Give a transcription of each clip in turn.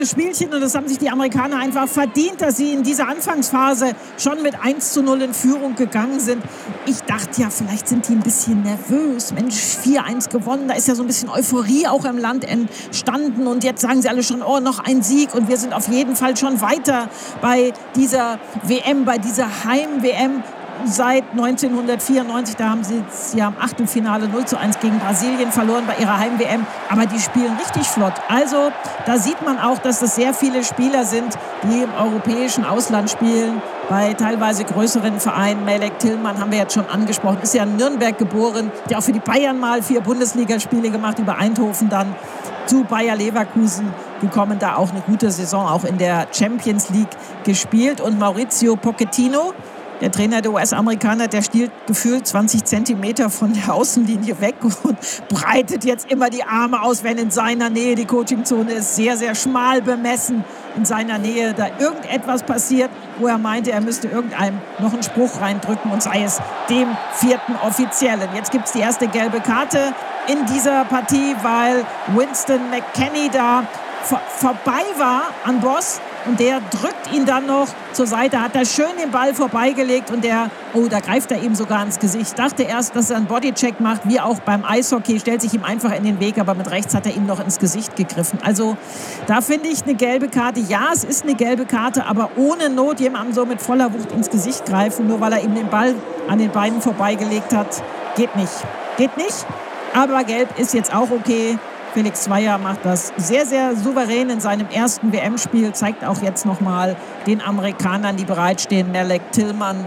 Spielchen und das haben sich die Amerikaner einfach verdient, dass sie in dieser Anfangsphase schon mit 1:0 in Führung gegangen sind. Ich dachte ja, vielleicht sind die ein bisschen nervös. Mensch, 4:1 gewonnen, da ist ja so ein bisschen Euphorie auch im Land entstanden und jetzt sagen sie alle schon, oh, noch ein Sieg und wir sind auf jeden Fall schon weiter bei dieser WM, bei dieser Heim-WM. Seit 1994, da haben sie am Achtelfinale 0:1 gegen Brasilien verloren bei ihrer Heim-WM. Aber die spielen richtig flott. Also da sieht man auch, dass das sehr viele Spieler sind, die im europäischen Ausland spielen. Bei teilweise größeren Vereinen. Melek Tillmann haben wir jetzt schon angesprochen. Ist ja in Nürnberg geboren. Der auch für die Bayern mal 4 Bundesligaspiele gemacht. Über Eindhoven dann zu Bayer Leverkusen gekommen. Da auch eine gute Saison auch in der Champions League gespielt. Und Mauricio Pochettino, der Trainer der US-Amerikaner, der stiehlt gefühlt 20 Zentimeter von der Außenlinie weg und breitet jetzt immer die Arme aus, wenn in seiner Nähe die Coachingzone ist. Sehr, sehr schmal bemessen in seiner Nähe. Da irgendetwas passiert, wo er meinte, er müsste irgendeinem noch einen Spruch reindrücken und sei es dem 4. Offiziellen. Jetzt gibt es die erste gelbe Karte in dieser Partie, weil Winston McKennie da vorbei war an Bosz. Und der drückt ihn dann noch zur Seite, hat da schön den Ball vorbeigelegt und da greift er ihm sogar ins Gesicht. Ich dachte erst, dass er einen Bodycheck macht, wie auch beim Eishockey, stellt sich ihm einfach in den Weg, aber mit rechts hat er ihm noch ins Gesicht gegriffen. Also da finde ich eine gelbe Karte. Ja, es ist eine gelbe Karte, aber ohne Not jemandem so mit voller Wucht ins Gesicht greifen, nur weil er ihm den Ball an den Beinen vorbeigelegt hat, geht nicht. Geht nicht, aber gelb ist jetzt auch okay. Felix Zweier macht das sehr, sehr souverän in seinem ersten WM-Spiel, zeigt auch jetzt nochmal den Amerikanern, die bereitstehen, Melek Tillmann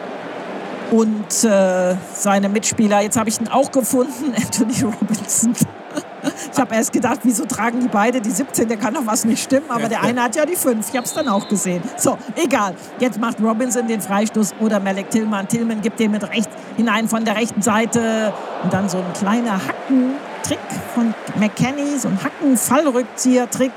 und seine Mitspieler. Jetzt habe ich ihn auch gefunden, Anthony Robinson. Ich habe erst gedacht, wieso tragen die beide die 17? Da kann doch was nicht stimmen, aber der eine hat ja die 5. Ich habe es dann auch gesehen. So, egal. Jetzt macht Robinson den Freistoß oder Melek Tillmann. Tillmann gibt den mit rechts hinein von der rechten Seite und dann so ein kleiner Hackentrick von McKennie, so ein Hacken-Fallrückzieher-Trick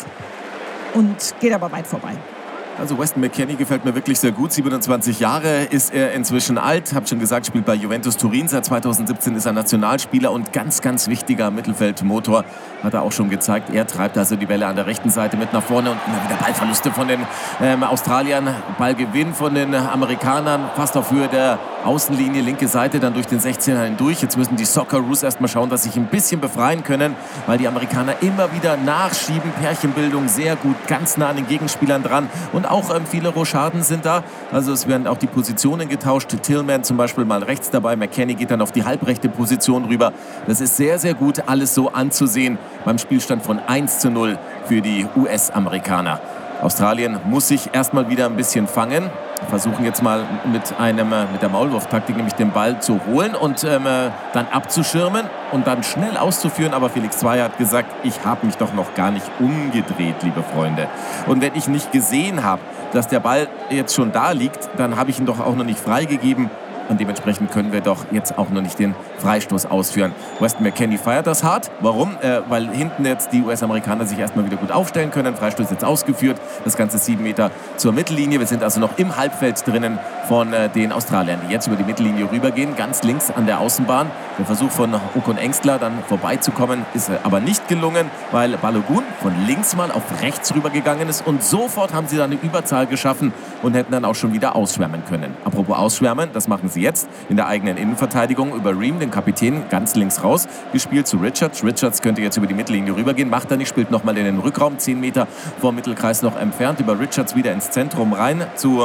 und geht aber weit vorbei. Also Weston McKennie gefällt mir wirklich sehr gut. 27 Jahre ist er inzwischen alt. Hab schon gesagt, spielt bei Juventus Turin. Seit 2017 ist er Nationalspieler und ganz, ganz wichtiger Mittelfeldmotor. Hat er auch schon gezeigt. Er treibt also die Bälle an der rechten Seite mit nach vorne und immer wieder Ballverluste von den Australiern. Ballgewinn von den Amerikanern. Fast auf Höhe der Außenlinie, linke Seite, dann durch den 16er hindurch. Jetzt müssen die Socceroos erstmal schauen, dass sie sich ein bisschen befreien können, weil die Amerikaner immer wieder nachschieben. Pärchenbildung sehr gut, ganz nah an den Gegenspielern dran. Und auch viele Rochaden sind da. Also es werden auch die Positionen getauscht. Tillman zum Beispiel mal rechts dabei. McKennie geht dann auf die halbrechte Position rüber. Das ist sehr, sehr gut, alles so anzusehen beim Spielstand von 1:0 für die US-Amerikaner. Australien muss sich erstmal wieder ein bisschen fangen. Versuchen jetzt mal mit der Maulwurftaktik, nämlich den Ball zu holen und dann abzuschirmen und dann schnell auszuführen. Aber Felix Zweier hat gesagt, ich habe mich doch noch gar nicht umgedreht, liebe Freunde. Und wenn ich nicht gesehen habe, dass der Ball jetzt schon da liegt, dann habe ich ihn doch auch noch nicht freigegeben. Und dementsprechend können wir doch jetzt auch noch nicht den Freistoß ausführen. Weston McKennie feiert das hart. Warum? Weil hinten jetzt die US-Amerikaner sich erstmal wieder gut aufstellen können. Freistoß jetzt ausgeführt. Das Ganze 7 Meter zur Mittellinie. Wir sind also noch im Halbfeld drinnen von den Australiern, die jetzt über die Mittellinie rübergehen. Ganz links an der Außenbahn. Der Versuch von Okon Engstler dann vorbeizukommen ist aber nicht gelungen, weil Balogun von links mal auf rechts rübergegangen ist. Und sofort haben sie dann eine Überzahl geschaffen und hätten dann auch schon wieder ausschwärmen können. Apropos ausschwärmen, das machen sie jetzt in der eigenen Innenverteidigung über Ream, den Kapitän, ganz links raus, gespielt zu Richards. Richards könnte jetzt über die Mittellinie rübergehen, macht er nicht, spielt nochmal in den Rückraum, 10 Meter vor Mittelkreis noch entfernt, über Richards wieder ins Zentrum rein zu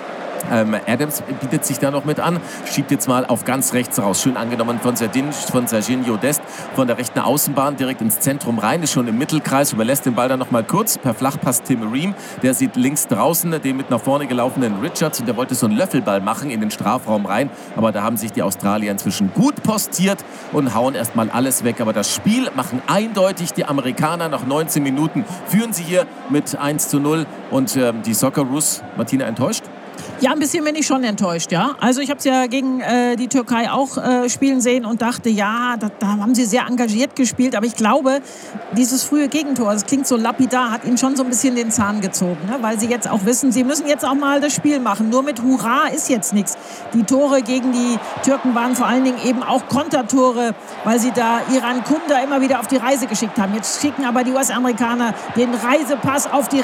Adams bietet sich da noch mit an, schiebt jetzt mal auf ganz rechts raus. Schön angenommen von Serginho Dest von der rechten Außenbahn direkt ins Zentrum rein, ist schon im Mittelkreis, überlässt den Ball dann noch mal kurz per Flachpass Tim Ream. Der sieht links draußen den mit nach vorne gelaufenen Richards und der wollte so einen Löffelball machen in den Strafraum rein. Aber da haben sich die Australier inzwischen gut postiert und hauen erstmal alles weg. Aber das Spiel machen eindeutig die Amerikaner. Nach 19 Minuten führen sie hier mit 1:0 und die Socceroos, Martina, enttäuscht? Ja, ein bisschen bin ich schon enttäuscht, ja. Also ich habe es ja gegen die Türkei auch spielen sehen und dachte, ja, da haben sie sehr engagiert gespielt. Aber ich glaube, dieses frühe Gegentor, das klingt so lapidar, hat ihnen schon so ein bisschen den Zahn gezogen. Ne? Weil sie jetzt auch wissen, sie müssen jetzt auch mal das Spiel machen. Nur mit Hurra ist jetzt nichts. Die Tore gegen die Türken waren vor allen Dingen eben auch Kontertore, weil sie da Iran Kunda immer wieder auf die Reise geschickt haben. Jetzt schicken aber die US-Amerikaner den Reisepass auf die